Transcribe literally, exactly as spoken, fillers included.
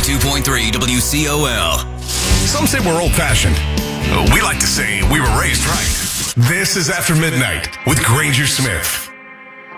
two point three W C O L. Some say we're old-fashioned. We like to say we were raised right. This is After Midnight with Granger Smith.